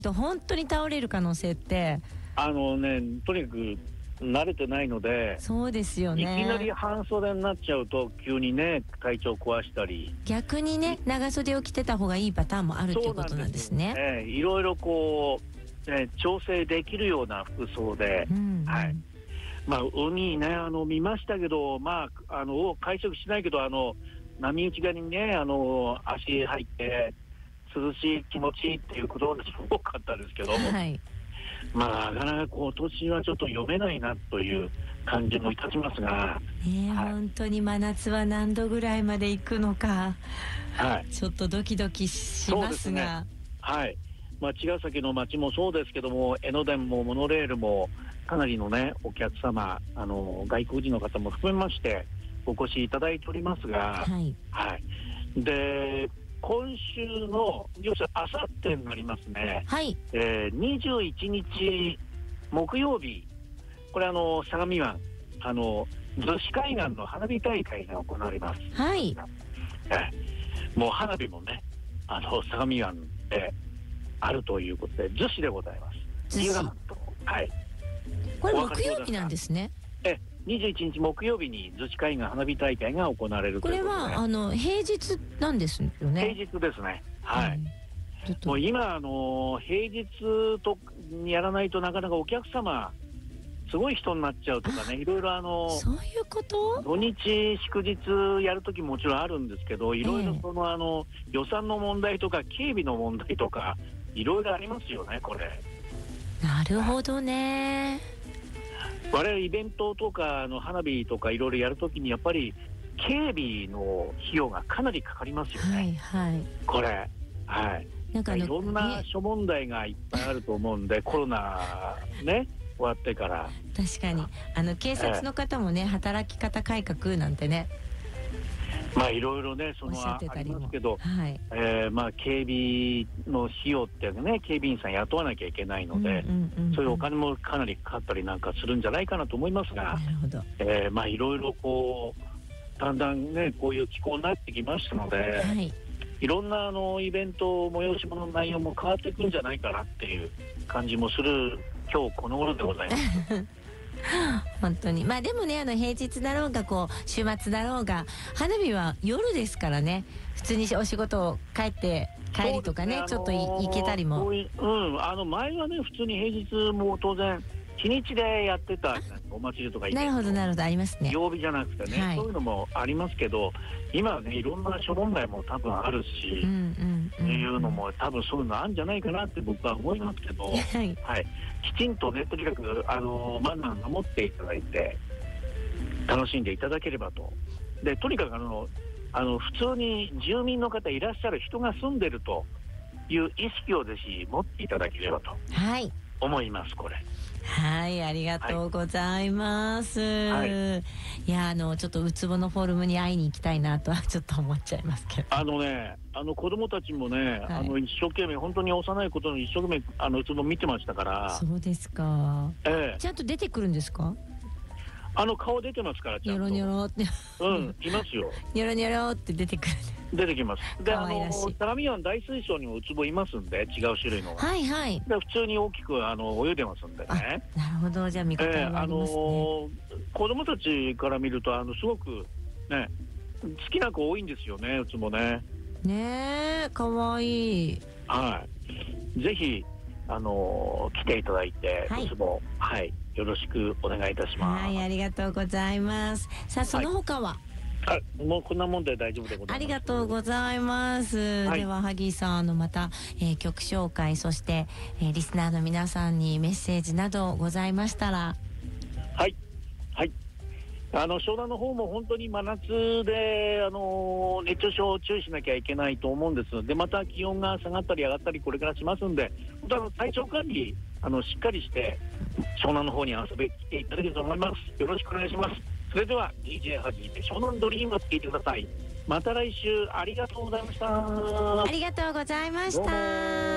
本当に倒れる可能性ってとにかく慣れてないので、 そうですよね。 いきなり半袖になっちゃうと急にね体調壊したり、 逆にね長袖を着てた方がいいパターンもあるっていうことなんですね。 いろいろこう、調整できるような服装で、はい。海ね見ましたけど、会食しないけど波打ち際にね足入って涼しい気持ちいいっていうことが多かったですけど、 はい、 なかなか今年はちょっと読めないなという感じもいたしますが、 本当に真夏は何度ぐらいまで行くのか、ちょっとドキドキしますが、 茅ヶ崎の街もそうですけども、江ノ電もモノレールもかなりのねお客様外国人の方も含めましてお越しいただいておりますが、で今週の要するにあさってになりますね、21日木曜日、これ相模湾逗子海岸の花火大会が行われます。もう花火もね相模湾であるということで逗子でございます。 逗子、これ木曜日なんですね。 21日木曜日に逗子海岸花火大会が行われるということで、 これは平日なんですよね。 平日ですね。もう今平日とやらないとなかなかお客様すごい人になっちゃうとかね、いろいろそういうこと土日祝日やるときもちろんあるんですけど、いろいろその予算の問題とか警備の問題とかいろいろありますよね、これ。 なるほどね。 我々イベントとか花火とかいろいろやるときにやっぱり警備の費用がかなりかかりますよね、これ。なんかいろんな諸問題がいっぱいあると思うんで、コロナね終わってから。 確かに警察の方もね、働き方改革なんてね、 いろいろねありますけど、警備の費用ってね、警備員さん雇わなきゃいけないので、そういうお金もかなりかかったりなんかするんじゃないかなと思いますが、いろいろこうだんだんねこういう気候になってきましたので、いろんなイベント催し物の内容も変わってくるんじゃないかなっていう感じもする今日この頃でございます本当にでもね平日だろうが週末だろうが花火は夜ですからね、普通にお仕事を帰りとかね、ちょっと行けたりも、前はね普通に平日も当然日にちでやってたお祭りとかなるほどありますね、 曜日じゃなくてね、そういうのもありますけど、今はねいろんな諸問題も多分あるし、いうのも多分そういうのあるんじゃないかなって僕は思いますけど、きちんとねとにかくマナー守っていただいて楽しんでいただければと。でとにかく普通に住民の方いらっしゃる、人が住んでるという意識をぜひ持っていただければと思います、これ。 ありがとうございます、いやちょっとウツボのフォルムに会いに行きたいなとはちょっと思っちゃいますけど、 子供たちもね、一生懸命本当に幼いことに一生懸命ウツボ見てましたから。 そうですか、ちゃんと出てくるんですか？ 顔出てますから、ちゃんとニョロニョロっていますよニョロニョロって出てくる、 出てきます。で相模湾大水槽にもウツボいますんで、違う種類のが、で普通に大きく泳いでますんでね。 なるほど、じゃあ見方がありますね。 子供たちから見るとすごくね好きな子多いんですよね、ウツボね。 ねえ、かわいい。 ぜひ来ていただいて、ウツボよろしくお願いいたします。 ありがとうございます。さあその他は、 もうこんなもんで大丈夫でございます。 ありがとうございます、ではハギーさんまた、曲紹介、そして、リスナーの皆さんにメッセージなどございましたら。 湘南の方も本当に真夏で熱中症注意しなきゃいけないと思うんです。でまた気温が下がったり上がったりこれからしますんで、本当体調管理しっかりして湘南の方に遊びに来ていただけると思います。よろしくお願いします。それでは DJ ハギーで湘南ドリームを聴いてください。また来週ありがとうございました。 ありがとうございました。